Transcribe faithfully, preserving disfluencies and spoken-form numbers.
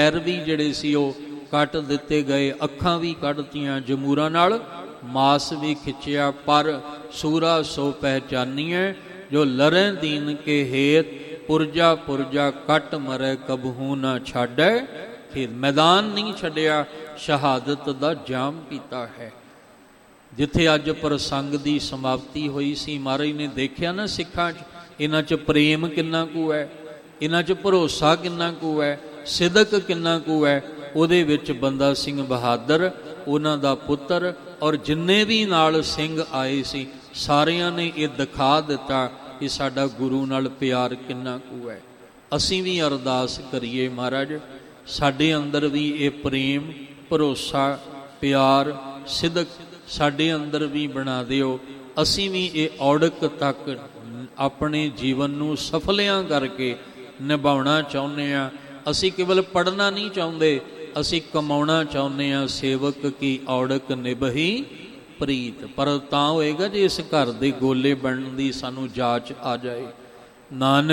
ਪੈਰ ਵੀ ਜਿਹੜੇ ਸੀ ਉਹ ਕੱਟ ਦਿੱਤੇ ਗਏ, ਅੱਖਾਂ ਵੀ ਕੱਢਤੀਆਂ ਜਮੂਰਾਂ ਨਾਲ, ਮਾਸ ਵੀ ਖਿੱਚਿਆ। ਪਰ ਸੂਰਾ ਸੋ ਪਹਿਚਾਨੀਐ, ਜੋ ਲਰੈ ਦੀਨ ਕੇ ਹੇਤ, ਪੁਰਜਾ ਪੁਰਜਾ ਕੱਟ ਮਰੈ ਕਬਹੂ ਨਾ ਛਾਡੈ। ਫਿਰ ਮੈਦਾਨ ਨਹੀਂ ਛੱਡਿਆ, ਸ਼ਹਾਦਤ ਦਾ ਜਾਮ ਪੀਤਾ ਹੈ। ਜਿੱਥੇ ਅੱਜ ਪ੍ਰਸੰਗ ਦੀ ਸਮਾਪਤੀ ਹੋਈ ਸੀ, ਮਹਾਰਾਜ ਨੇ ਦੇਖਿਆ ਨਾ ਸਿੱਖਾਂ 'ਚ, ਇਹਨਾਂ 'ਚ ਪ੍ਰੇਮ ਕਿੰਨਾ ਕੁ ਹੈ, ਇਹਨਾਂ 'ਚ ਭਰੋਸਾ ਕਿੰਨਾ ਕੁ ਹੈ, ਸਿਦਕ ਕਿੰਨਾ ਕੁ ਹੈ। ਉਹਦੇ ਵਿੱਚ ਬੰਦਾ ਸਿੰਘ ਬਹਾਦਰ, ਉਹਨਾਂ ਦਾ ਪੁੱਤਰ, ਔਰ ਜਿੰਨੇ ਵੀ ਨਾਲ ਸਿੰਘ ਆਏ ਸੀ, ਸਾਰਿਆਂ ਨੇ ਇਹ ਦਿਖਾ ਦਿੱਤਾ ਕਿ ਸਾਡਾ ਗੁਰੂ ਨਾਲ ਪਿਆਰ ਕਿੰਨਾ ਕੁ ਹੈ। ਅਸੀਂ ਵੀ ਅਰਦਾਸ ਕਰੀਏ, ਮਹਾਰਾਜ ਸਾਡੇ ਅੰਦਰ ਵੀ ਇਹ ਪ੍ਰੇਮ, ਭਰੋਸਾ, ਪਿਆਰ, ਸਿਦਕ ਸਾਡੇ ਅੰਦਰ ਵੀ ਬਣਾ ਦਿਓ। ਅਸੀਂ ਵੀ ਇਹ ਔੜਕ ਤੱਕ ਆਪਣੇ ਜੀਵਨ ਨੂੰ ਸਫਲਿਆਂ ਕਰਕੇ ਨਿਭਾਉਣਾ ਚਾਹੁੰਦੇ ਹਾਂ। ਅਸੀਂ ਕੇਵਲ ਪੜ੍ਹਨਾ ਨਹੀਂ ਚਾਹੁੰਦੇ, ਅਸੀਂ ਕਮਾਉਣਾ ਚਾਹੁੰਦੇ ਹਾਂ। ਸੇਵਕ ਕੀ ਔੜਕ ਨਿਭਹੀ ਪ੍ਰੀਤ। ਪਰ ਤਾਂ ਹੋਏਗਾ ਜੇ ਇਸ ਘਰ ਦੇ ਗੋਲੇ ਬਣਨ ਦੀ ਸਾਨੂੰ ਜਾਚ ਆ ਜਾਏ। ਨਾਨਕ